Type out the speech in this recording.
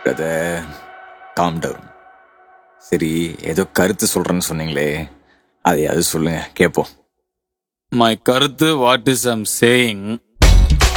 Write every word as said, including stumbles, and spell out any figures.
கதை calm down. சரி, ஏதோ கருத்து சொல்றேன்னு சொன்னீங்களே, அதையாவது சொல்லுங்க கேட்போம். மை கருத்து, வாட் இஸ் ஐம் சேயிங்,